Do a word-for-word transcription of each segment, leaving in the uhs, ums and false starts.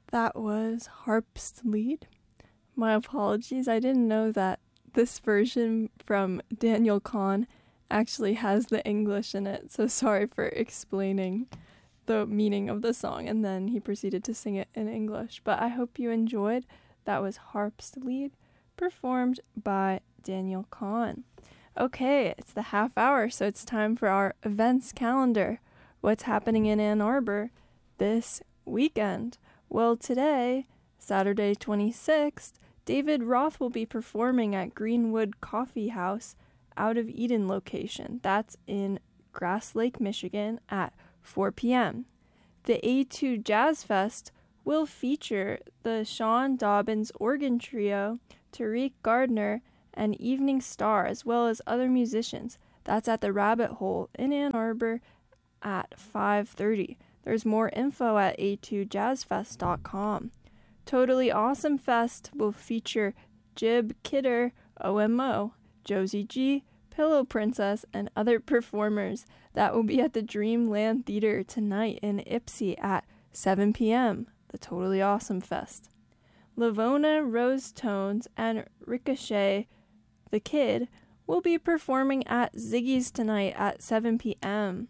That was Harp's Lead. My apologies, I didn't know that this version from Daniel Kahn actually has the English in it, so sorry for explaining the meaning of the song, and then he proceeded to sing it in English. But I hope you enjoyed. That was Harp's Lead, performed by Daniel Kahn. Okay, it's the half hour, so it's time for our events calendar. What's happening in Ann Arbor this weekend? Well, today, Saturday twenty-sixth, David Roth will be performing at Greenwood Coffee House out of Eden location. That's in Grass Lake, Michigan at four p.m. The A two Jazz Fest will feature the Sean Dobbins Organ Trio, Tariq Gardner, and Evening Star, as well as other musicians. That's at the Rabbit Hole in Ann Arbor at five thirty. There's more info at a two jazz fest dot com. Totally Awesome Fest will feature Jib Kidder, O M O, Josie G, Pillow Princess, and other performers. That will be at the Dreamland Theater tonight in Ypsi at seven p.m. The Totally Awesome Fest. Lavona Rose Tones and Ricochet the Kid will be performing at Ziggy's tonight at seven p.m.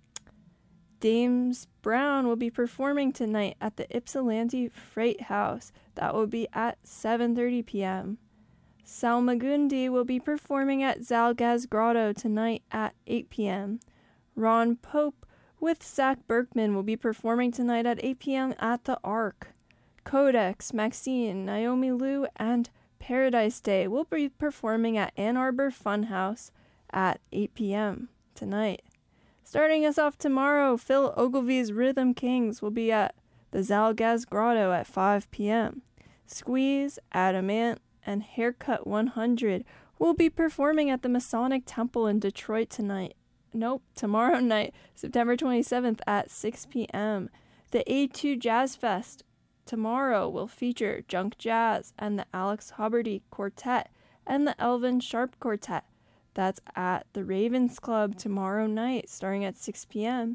Dames Brown will be performing tonight at the Ypsilanti Freight House. That will be at seven thirty p.m. Salmagundi will be performing at Zalgaz Grotto tonight at eight p.m. Ron Pope with Zach Berkman will be performing tonight at eight p.m. at the Ark. Codex, Maxine, Naomi Liu, and Paradise Day will be performing at Ann Arbor Funhouse at eight p.m. tonight. Starting us off tomorrow, Phil Ogilvy's Rhythm Kings will be at the Zalgaz Grotto at five p.m. Squeeze, Adamant, and Haircut one hundred will be performing at the Masonic Temple in Detroit tonight. Nope, tomorrow night, September twenty-seventh at six p.m. The A two Jazz Fest tomorrow will feature Junk Jazz and the Alex Hobberty Quartet and the Elvin Sharp Quartet. That's at the Ravens Club tomorrow night, starting at six p.m.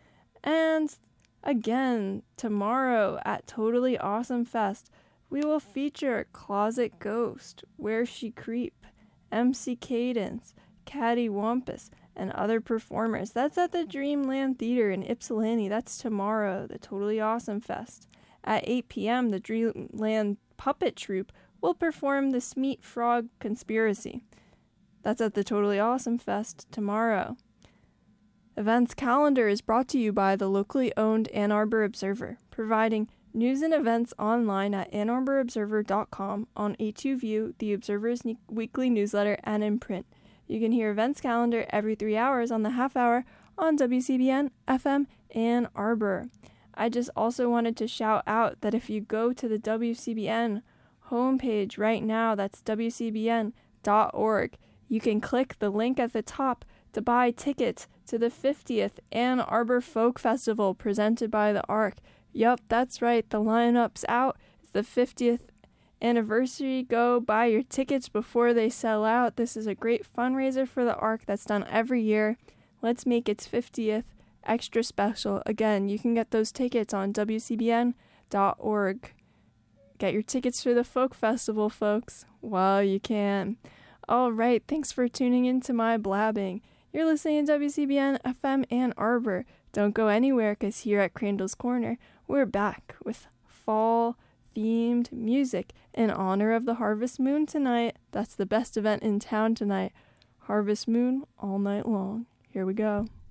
And again, tomorrow at Totally Awesome Fest, we will feature Closet Ghost, Where She Creep, M C Cadence, Caddy Wampus, and other performers. That's at the Dreamland Theater in Ypsilanti. That's tomorrow, the Totally Awesome Fest. At eight p.m., the Dreamland Puppet Troupe will perform the Smeat Frog Conspiracy. That's at the Totally Awesome Fest tomorrow. Events calendar is brought to you by the locally owned Ann Arbor Observer, providing news and events online at ann arbor observer dot com, on A two View, the Observer's ne- weekly newsletter, and in print. You can hear events calendar every three hours on the half hour on W C B N F M Ann Arbor. I just also wanted to shout out that if you go to the W C B N homepage right now, that's w c b n dot org, you can click the link at the top to buy tickets to the fiftieth Ann Arbor Folk Festival presented by the Ark. Yup, that's right, the lineup's out. It's the fiftieth anniversary. Go buy your tickets before they sell out. This is a great fundraiser for the Ark that's done every year. Let's make its fiftieth extra special. Again, you can get those tickets on w c b n dot org. Get your tickets for the Folk Festival, folks, while you can. All right, thanks for tuning in to my blabbing. You're listening to W C B N F M Ann Arbor. Don't go anywhere, because here at Crandall's Corner, we're back with fall-themed music in honor of the Harvest Moon tonight. That's the best event in town tonight. Harvest Moon all night long. Here we go.